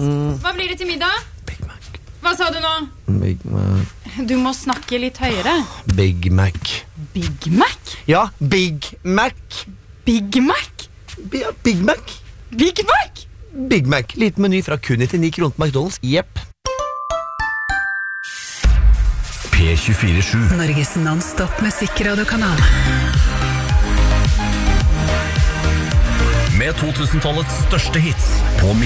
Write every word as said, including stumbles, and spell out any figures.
Mm. Hva blir det til middag? Big Mac. Hva sa du nå? Big Mac. Du må snakke litt høyere. Big Mac. Big Mac? Ja, Big Mac. Big Mac? Ja, Big Mac. Big Mac? Big Mac. Liten meny fra kun nittini kroner på McDonald's. Jepp. P tjuefire sju. Norges non-stop musikkradiokanal. Med to tusen-tallets største hits på